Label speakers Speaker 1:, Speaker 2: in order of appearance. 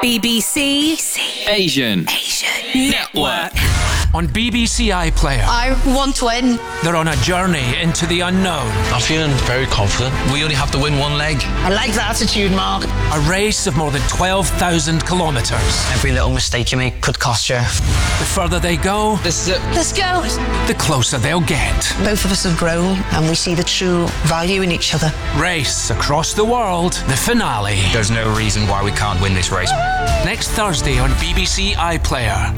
Speaker 1: BBC
Speaker 2: Asian Network.
Speaker 3: On BBC iPlayer,
Speaker 4: I want to win.
Speaker 3: they're on a journey into the unknown.
Speaker 5: I'm feeling very confident.
Speaker 6: We only have to win one leg.
Speaker 7: I like the attitude, Mark.
Speaker 3: A race of more than 12,000 kilometres.
Speaker 7: Every little mistake you make could cost you.
Speaker 3: The further they go,
Speaker 6: This is it.
Speaker 4: Let's go.
Speaker 3: the closer they'll get.
Speaker 8: Both of us have grown and we see the true value in each other.
Speaker 3: Race across the world, the finale.
Speaker 6: There's no reason why we can't win this race.
Speaker 3: Next Thursday on BBC iPlayer.